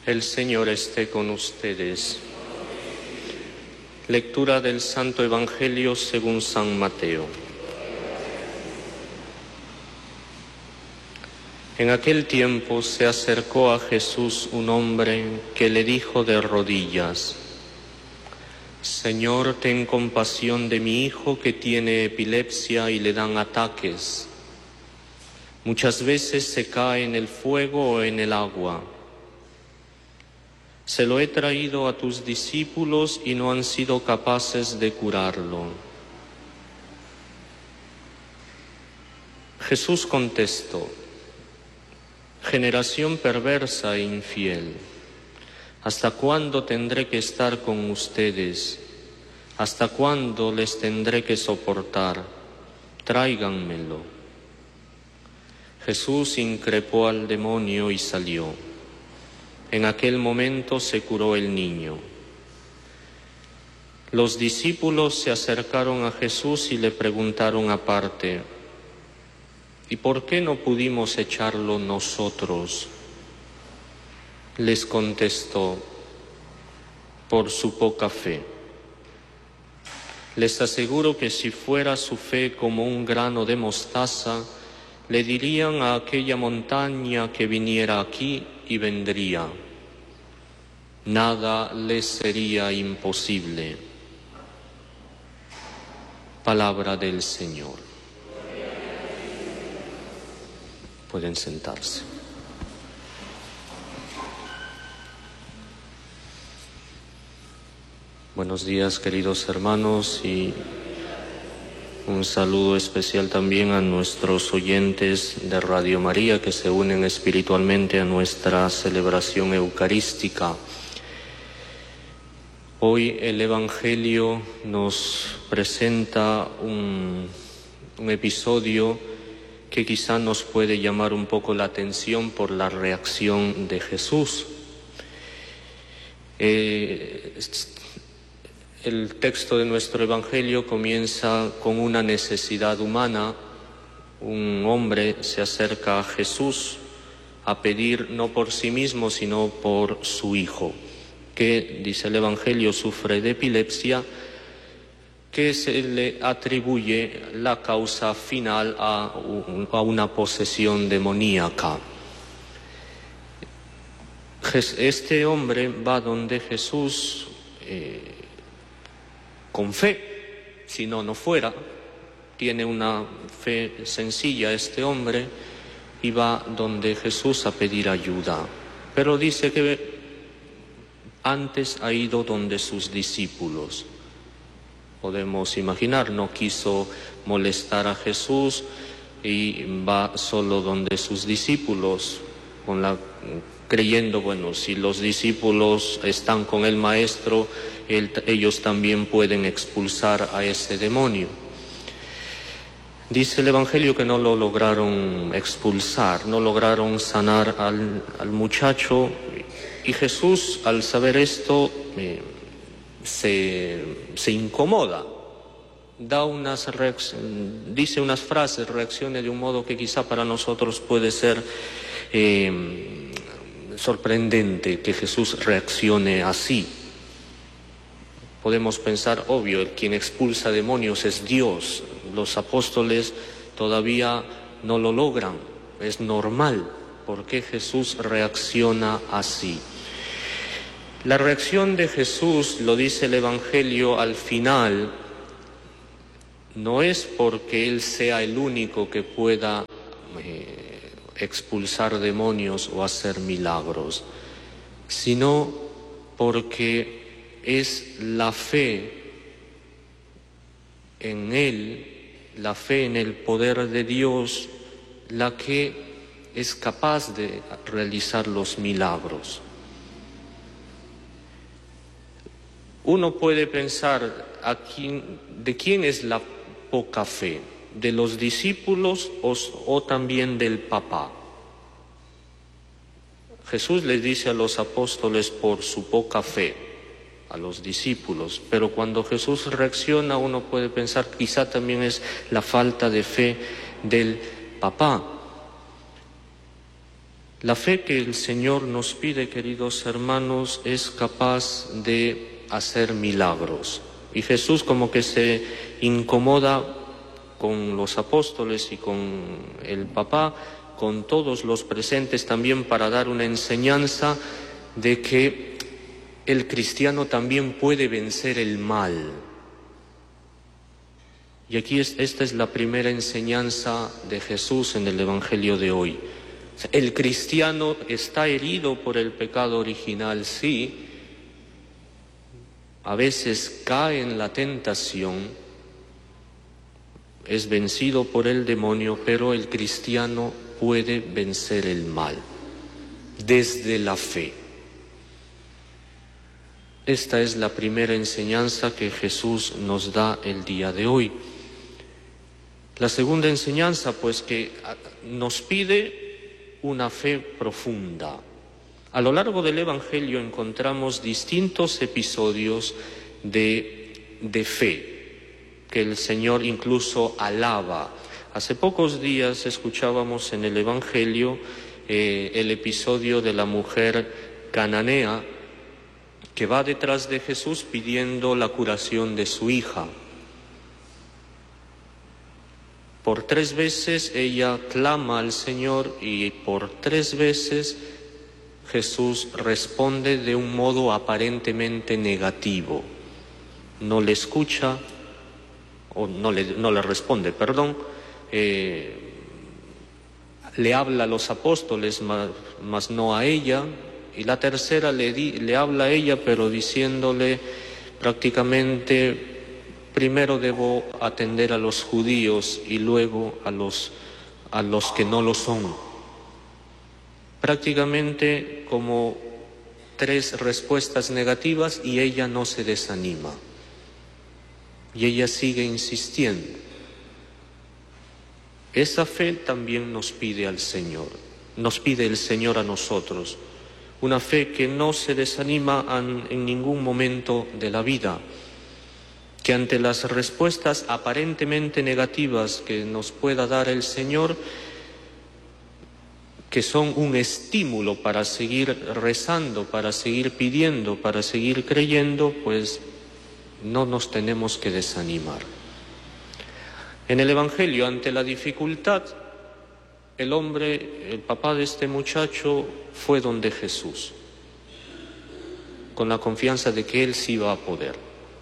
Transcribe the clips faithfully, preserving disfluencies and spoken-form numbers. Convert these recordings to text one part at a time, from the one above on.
El Señor esté con ustedes. Lectura del Santo Evangelio según San Mateo. En aquel tiempo se acercó a Jesús un hombre que le dijo de rodillas: Señor, ten compasión de mi hijo que tiene epilepsia y le dan ataques. Muchas veces se cae en el fuego o en el agua. Se lo he traído a tus discípulos y no han sido capaces de curarlo. Jesús contestó: generación perversa e infiel, ¿hasta cuándo tendré que estar con ustedes? ¿Hasta cuándo les tendré que soportar? Tráiganmelo. Jesús increpó al demonio y salió. En aquel momento se curó el niño. Los discípulos se acercaron a Jesús y le preguntaron aparte: ¿y por qué no pudimos echarlo nosotros? Les contestó: por su poca fe. Les aseguro que si fuera su fe como un grano de mostaza, le dirían a aquella montaña que viniera aquí y vendría. Nada les sería imposible. Palabra del Señor. Pueden sentarse. Buenos días, queridos hermanos, y un saludo especial también a nuestros oyentes de Radio María que se unen espiritualmente a nuestra celebración eucarística. Hoy el Evangelio nos presenta un, un episodio que quizá nos puede llamar un poco la atención por la reacción de Jesús. Eh, El texto de nuestro Evangelio comienza con una necesidad humana. Un hombre se acerca a Jesús a pedir no por sí mismo, sino por su hijo, que, dice el Evangelio, sufre de epilepsia, que se le atribuye la causa final a, a una posesión demoníaca. Este hombre va donde Jesús eh, con fe, si no, no fuera. Tiene una fe sencilla este hombre y va donde Jesús a pedir ayuda. Pero dice que antes ha ido donde sus discípulos. Podemos imaginar, no quiso molestar a Jesús y va solo donde sus discípulos, con la, creyendo, bueno, si los discípulos están con el Maestro, él, ellos también pueden expulsar a ese demonio. Dice el Evangelio que no lo lograron expulsar, no lograron sanar al, al muchacho, y Jesús, al saber esto, eh, se, se incomoda, da unas dice unas frases, reacciona de un modo que quizá para nosotros puede ser eh, sorprendente que Jesús reaccione así. Podemos pensar, obvio, quien expulsa demonios es Dios. Los apóstoles todavía no lo logran. Es normal. ¿Por qué Jesús reacciona así? La reacción de Jesús, lo dice el Evangelio al final, no es porque Él sea el único que pueda eh, expulsar demonios o hacer milagros, sino porque es la fe en Él, la fe en el poder de Dios, la que es capaz de realizar los milagros. Uno puede pensar, ¿a quién, ¿de quién es la poca fe? ¿De los discípulos o, o también del Papá? Jesús les dice a los apóstoles por su poca fe, a los discípulos, pero cuando Jesús reacciona uno puede pensar quizá también es la falta de fe del Papá. La fe que el Señor nos pide, queridos hermanos, es capaz de hacer milagros. Y Jesús como que se incomoda con los apóstoles y con el Papa, con todos los presentes también, para dar una enseñanza de que el cristiano también puede vencer el mal. Y aquí es, esta es la primera enseñanza de Jesús en el Evangelio de hoy. El cristiano está herido por el pecado original, sí. A veces cae en la tentación, es vencido por el demonio, pero el cristiano puede vencer el mal desde la fe. Esta es la primera enseñanza que Jesús nos da el día de hoy. La segunda enseñanza, pues, que nos pide una fe profunda. A lo largo del Evangelio encontramos distintos episodios de, de fe, que el Señor incluso alaba. Hace pocos días escuchábamos en el Evangelio eh, el episodio de la mujer cananea que va detrás de Jesús pidiendo la curación de su hija. Por tres veces ella clama al Señor y por tres veces Jesús responde de un modo aparentemente negativo. No le escucha, o no le, no le responde, perdón, eh, le habla a los apóstoles, mas, mas no a ella, y la tercera le, di, le habla a ella, pero diciéndole prácticamente: primero debo atender a los judíos y luego a los, a los que no lo son. Prácticamente como tres respuestas negativas, y ella no se desanima. Y ella sigue insistiendo. Esa fe también nos pide al Señor, nos pide el Señor a nosotros. Una fe que no se desanima en ningún momento de la vida, que ante las respuestas aparentemente negativas que nos pueda dar el Señor, que son un estímulo para seguir rezando, para seguir pidiendo, para seguir creyendo, pues no nos tenemos que desanimar. En el Evangelio, ante la dificultad, el hombre, el papá de este muchacho, fue donde Jesús, con la confianza de que Él sí va a poder,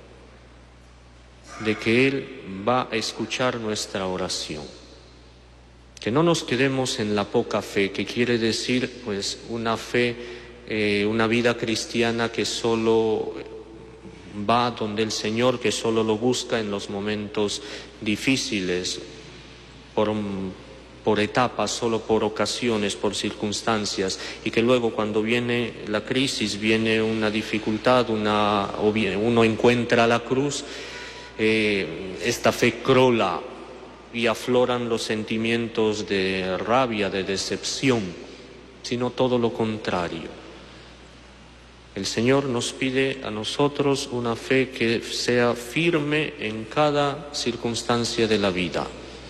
de que Él va a escuchar nuestra oración. Que no nos quedemos en la poca fe, que quiere decir pues una fe, eh, una vida cristiana que solo va donde el Señor, que solo lo busca en los momentos difíciles, por, por etapas, solo por ocasiones, por circunstancias, y que luego cuando viene la crisis, viene una dificultad, una, o bien uno encuentra la cruz, eh, esta fe crola y afloran los sentimientos de rabia, de decepción, sino todo lo contrario. El Señor nos pide a nosotros una fe que sea firme en cada circunstancia de la vida.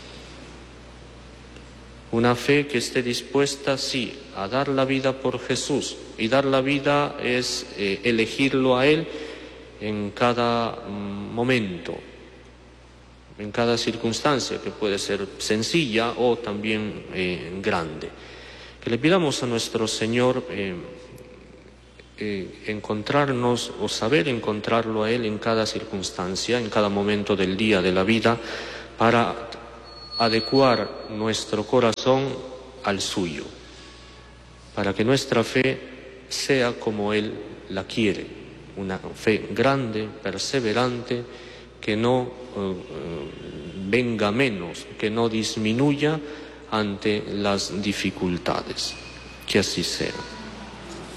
Una fe que esté dispuesta, sí, a dar la vida por Jesús. Y dar la vida es eh, elegirlo a Él en cada momento, en cada circunstancia, que puede ser sencilla o también eh, grande. Que le pidamos a nuestro Señor eh, eh, encontrarnos o saber encontrarlo a Él en cada circunstancia, en cada momento del día, de la vida, para adecuar nuestro corazón al suyo, para que nuestra fe sea como Él la quiere, una fe grande, perseverante, que no eh, venga menos, que no disminuya ante las dificultades. Que así sea.